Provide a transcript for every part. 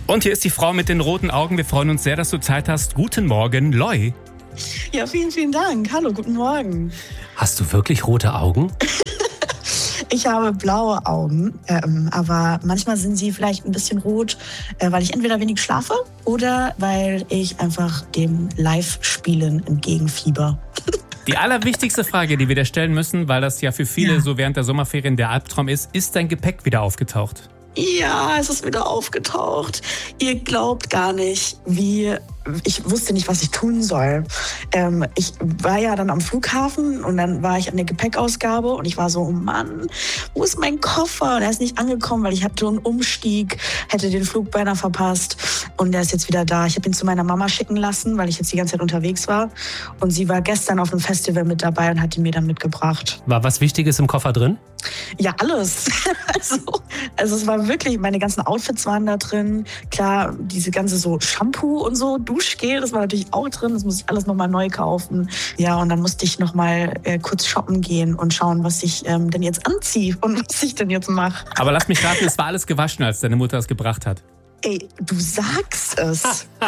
Und hier ist die Frau mit den roten Augen. Wir freuen uns sehr, dass du Zeit hast. Guten Morgen, Loi. Ja, vielen, vielen Dank. Hallo, guten Morgen. Hast du wirklich rote Augen? Ich habe blaue Augen, aber manchmal sind sie vielleicht ein bisschen rot, weil ich entweder wenig schlafe oder weil ich einfach dem Live-Spielen entgegenfieber. Die allerwichtigste Frage, die wir dir stellen müssen, weil das ja für viele so während der Sommerferien der Albtraum ist dein Gepäck wieder aufgetaucht? Ja, es ist wieder aufgetaucht. Ihr glaubt gar nicht, ich wusste nicht, was ich tun soll. Ich war ja dann am Flughafen und dann war ich an der Gepäckausgabe und ich war so, oh Mann, wo ist mein Koffer? Und er ist nicht angekommen, weil ich hatte so einen Umstieg, hätte den Flug beinahe verpasst und der ist jetzt wieder da. Ich habe ihn zu meiner Mama schicken lassen, weil ich jetzt die ganze Zeit unterwegs war und sie war gestern auf einem Festival mit dabei und hat ihn mir dann mitgebracht. War was Wichtiges im Koffer drin? Ja, alles. Also es war wirklich, meine ganzen Outfits waren da drin. Klar, diese ganze so Shampoo und so, Duschgel, das war natürlich auch drin. Das musste ich alles nochmal neu kaufen. Ja, und dann musste ich nochmal kurz shoppen gehen und schauen, was ich denn jetzt anziehe und was ich denn jetzt mache. Aber lass mich raten, es war alles gewaschen, als deine Mutter es gebracht hat. Ey, du sagst es.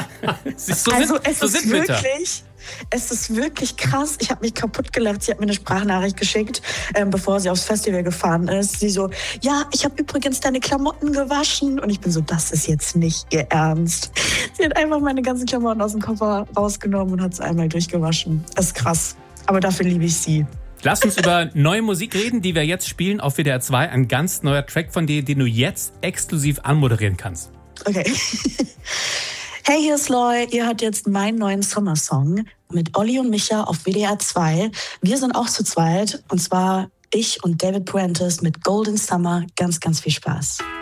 Es ist wirklich krass. Ich habe mich kaputt gelacht. Sie hat mir eine Sprachnachricht geschickt, bevor sie aufs Festival gefahren ist. Sie so, ja, ich habe übrigens deine Klamotten gewaschen. Und ich bin so, das ist jetzt nicht ihr Ernst. Sie hat einfach meine ganzen Klamotten aus dem Koffer rausgenommen und hat es einmal durchgewaschen. Das ist krass. Aber dafür liebe ich sie. Lass uns über neue Musik reden, die wir jetzt spielen auf WDR 2. Ein ganz neuer Track von dir, den du jetzt exklusiv anmoderieren kannst. Okay. Hey, hier ist Loi. Ihr hört jetzt meinen neuen Sommersong mit Olli und Micha auf WDR 2. Wir sind auch zu zweit und zwar ich und David Puentes mit Golden Summer. Ganz, ganz viel Spaß.